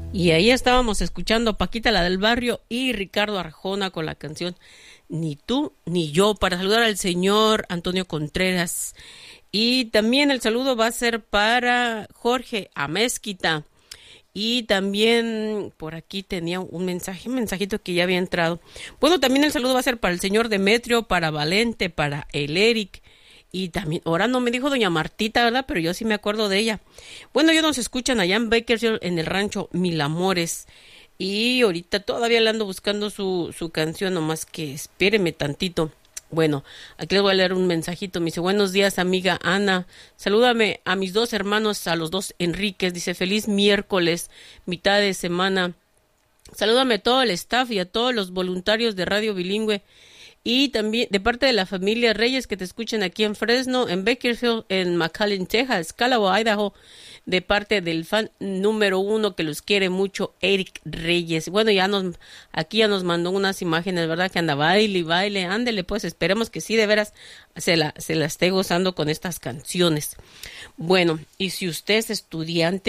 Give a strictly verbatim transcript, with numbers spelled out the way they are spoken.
Y ahí estábamos escuchando a Paquita la del Barrio y Ricardo Arjona con la canción Ni tú ni yo, para saludar al señor Antonio Contreras. Y también el saludo va a ser para Jorge Amezquita. Y también por aquí tenía un mensaje, un mensajito que ya había entrado. Bueno, también el saludo va a ser para el señor Demetrio, para Valente, para el Eric. Y también, ahora no me dijo doña Martita, ¿verdad? Pero yo sí me acuerdo de ella. Bueno, ellos nos escuchan allá en Bakersfield, en el rancho Mil Amores. Y ahorita todavía le ando buscando su, su canción, nomás que espéreme tantito. Bueno, aquí les voy a leer un mensajito. Me dice, buenos días, amiga Ana. Salúdame a mis dos hermanos, a los dos Enríquez. Dice, feliz miércoles, mitad de semana. Salúdame a todo el staff y a todos los voluntarios de Radio Bilingüe. Y también de parte de la familia Reyes que te escuchan aquí en Fresno, en Bakersfield, en McAllen, Texas, Callaway, Idaho, de parte del fan número uno que los quiere mucho, Eric Reyes. Bueno, ya nos, aquí ya nos mandó unas imágenes, ¿verdad? Que anda baile y baile, ándele, pues esperemos que sí, de veras, se la, se la esté gozando con estas canciones. Bueno, y si usted es estudiante,